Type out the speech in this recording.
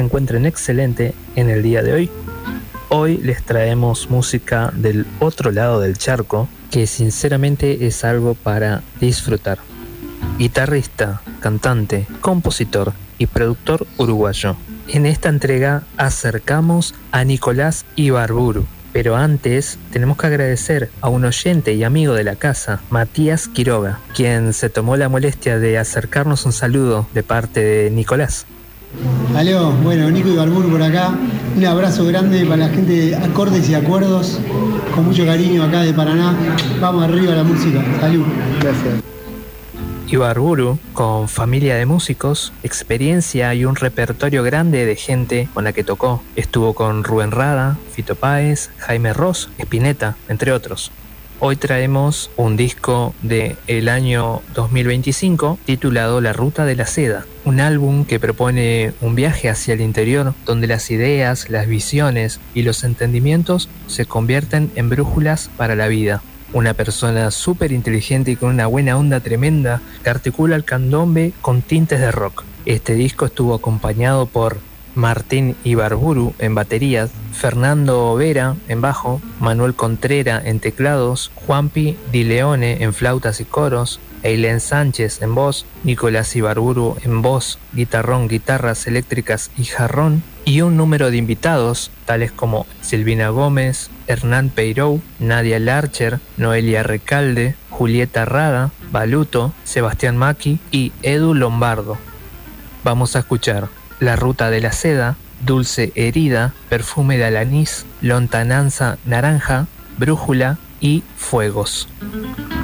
encuentren excelente en el día de hoy. Hoy les traemos música del otro lado del charco, que sinceramente es algo para disfrutar. Guitarrista, cantante, compositor y productor uruguayo. En esta entrega acercamos a Nicolás Ibarburu. Pero antes tenemos que agradecer a un oyente y amigo de la casa, Matías Quiroga, quien se tomó la molestia de acercarnos un saludo de parte de Nicolás. Aló, bueno, Nico Ibarburu por acá. Un abrazo grande para la gente de Acordes y Acuerdos, con mucho cariño acá de Paraná. Vamos arriba a la música. Salud. Gracias. Ibarburu, con familia de músicos, experiencia y un repertorio grande de gente con la que tocó. Estuvo con Rubén Rada, Fito Páez, Jaime Ross, Spinetta, entre otros. Hoy traemos un disco del año 2025 titulado La Ruta de la Seda, un álbum que propone un viaje hacia el interior donde las ideas, las visiones y los entendimientos se convierten en brújulas para la vida. Una persona súper inteligente y con una buena onda tremenda que articula el candombe con tintes de rock. Este disco estuvo acompañado por Martín Ibarburu en baterías, Fernando Vera en bajo, Manuel Contrera en teclados, Juanpi Di Leone en flautas y coros, Eilen Sánchez en voz, Nicolás Ibarburu en voz, guitarrón, guitarras eléctricas y jarrón, y un número de invitados tales como Silvina Gómez, Hernán Peirou, Nadia Larcher, Noelia Recalde, Julieta Rada, Baluto, Sebastián Maki y Edu Lombardo. Vamos a escuchar La Ruta de la Seda, Dulce Herida, Perfume de Alanís, Lontananza Naranja, Brújula y Fuegos.